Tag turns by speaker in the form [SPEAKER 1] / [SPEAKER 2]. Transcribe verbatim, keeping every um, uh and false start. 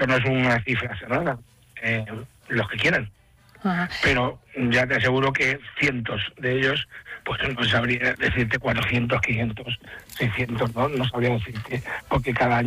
[SPEAKER 1] esto no es una cifra cerrada, eh, los que quieran.
[SPEAKER 2] Ajá.
[SPEAKER 1] Pero ya te aseguro que cientos de ellos, pues no sabría decirte cuatrocientos, quinientos, seiscientos, ¿no? No sabría decirte, porque cada año